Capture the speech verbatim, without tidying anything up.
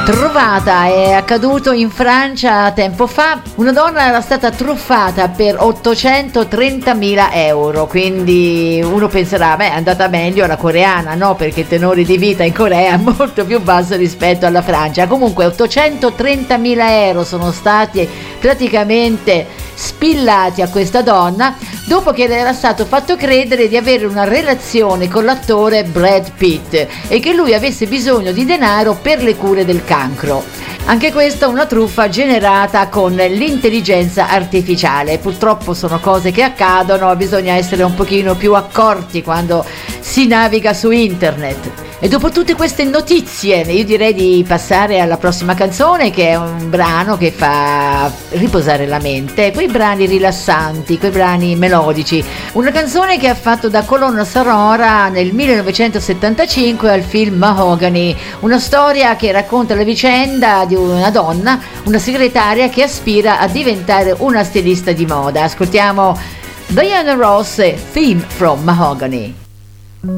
Trovata, è accaduto in Francia tempo fa. Una donna era stata truffata per ottocentotrentamila euro, quindi uno penserà, beh, è andata meglio la coreana, no? Perché il tenore di vita in Corea è molto più basso rispetto alla Francia. Comunque ottocentotrentamila euro sono stati praticamente spillati a questa donna dopo che le era stato fatto credere di avere una relazione con l'attore Brad Pitt e che lui avesse bisogno di denaro per le cure del cancro. Anche questa è una truffa generata con l'intelligenza artificiale. Purtroppo sono cose che accadono, bisogna essere un pochino più accorti quando si naviga su internet. E dopo tutte queste notizie io direi di passare alla prossima canzone, che è un brano che fa riposare la mente, quei brani rilassanti, quei brani melodici. Una canzone che ha fatto da colonna sonora nel millenovecentosettantacinque al film Mahogany, una storia che racconta la vicenda di una donna, una segretaria che aspira a diventare una stilista di moda. Ascoltiamo Diana Ross, Theme from Mahogany.